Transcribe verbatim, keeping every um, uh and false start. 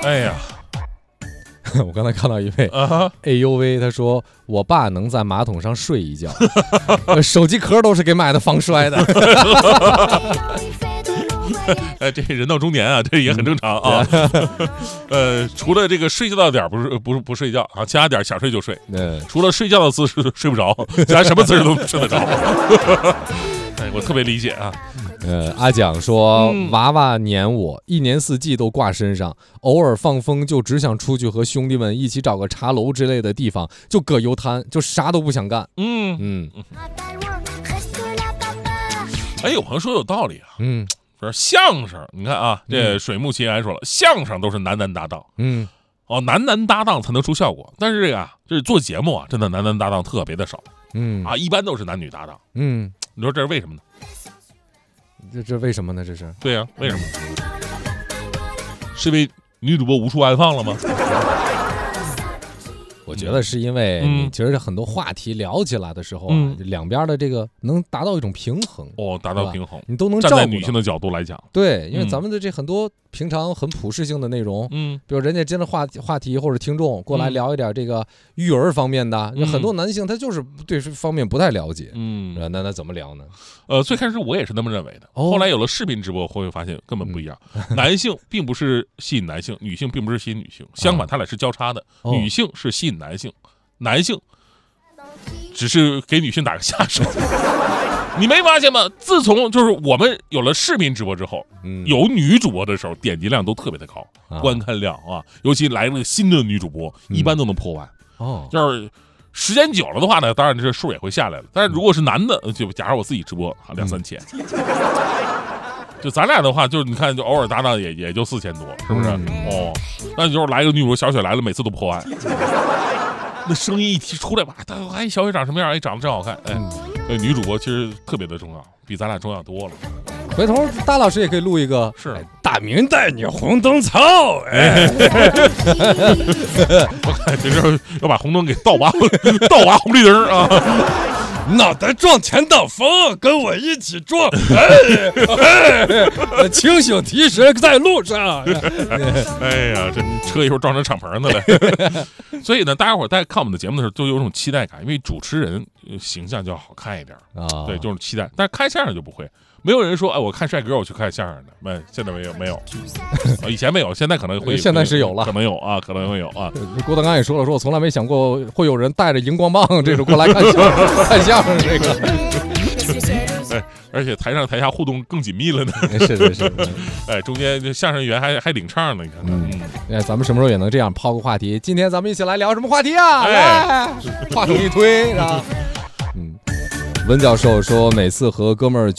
哎呀， 我刚才看到一位， 啊， 哎呦喂，他说我爸能在马桶上睡一觉，手机壳都是给买的防摔的。 哎，这人到中年啊，这也很正常啊。呃，除了这个睡觉的点不是不是不睡觉啊，其他点想睡就睡。 嗯， 除了睡觉的姿势睡不着，其他什么姿势都睡得着。哎，我特别理解啊。 呃，阿蒋说、 嗯、 娃娃撵我，一年四季都挂身上，偶尔放风就只想出去和兄弟们一起找个茶楼之类的地方，就葛优瘫，就啥都不想干。 嗯嗯， 哎，有朋友说有道理啊。 嗯。 说相声，你看啊，这水木奇还说了，相声都是男男搭档， 嗯， 哦，男男搭档才能出效果。但是这个啊，这做节目啊，真的男男搭档特别的少， 嗯啊，一般都是男女搭档， 嗯， 你说这是为什么呢？ 这这为什么呢？这是对呀、啊，为什么？是因为女主播无处安放了吗？ 我觉得是因为嗯你其实很多话题聊起来的时候啊， 嗯、 两边的这个能达到一种平衡哦，达到平衡， 你都能照顾到。 站在女性的角度来讲， 对，因为咱们的这很多平常很普世性的内容， 嗯， 比如人家真的话话题或者听众过来聊一点这个育儿方面的，有、嗯、很多男性他就是对这方面不太了解， 嗯， 那那怎么聊呢？ 呃，最开始我也是那么认为的， 哦、 后来有了视频直播，会发现根本不一样。嗯、男性并不是吸引男性，女性并不是吸引女性，相反，他俩是交叉的， 哦、 女性是吸引男性。男性只是给女性打个下手，你没发现吗？自从就是我们有了视频直播之后，嗯、有女主播的时候，点击量都特别的高，啊、观看量啊，尤其来了新的女主播，嗯、一般都能破万。 哦， 要是时间久了的话呢，当然这数也会下来了。但是如果是男的，就假如我自己直播啊，两三千。嗯就咱俩的话，就是你看，就偶尔搭档也也就四千多，是不是？嗯、哦，那就是来个女主小雪来了，每次都破万。那声音一提出来吧，哎，小雪长什么样？哎，长得真好看。哎，嗯、女主播其实特别的重要，比咱俩重要多了。 回头大老师也可以录一个， 是、哎、 大明带你红灯草。哎， 我看这时候要把红灯给倒挖，倒挖红绿灯啊！ 脑袋撞前挡风，跟我一起撞！哎哎，清醒提神在路上。 哎呀，这车一会儿撞成敞篷的了。所以呢，大家伙在看我们的节目的时候，都有种期待感，因为主持人形象就要好看一点啊。对，就是期待。但是看相声就不会，没有人说，哎，我看帅哥我去看相声的，没，现在没有，没有。以前没有，现在可能会， 现在是有了， 可能有啊，可能会有啊。 郭德纲也说了，说我从来没想过会有人带着荧光棒这种过来看相声，看相声这个。 哎，而且台上台下互动更紧密了呢。 是是是， 哎，中间相声员还还领唱呢，你看。 嗯，哎，咱们什么时候也能这样抛个话题？今天咱们一起来聊什么话题啊？哎，话筒一推，是吧？嗯，温教授说，每次和哥们儿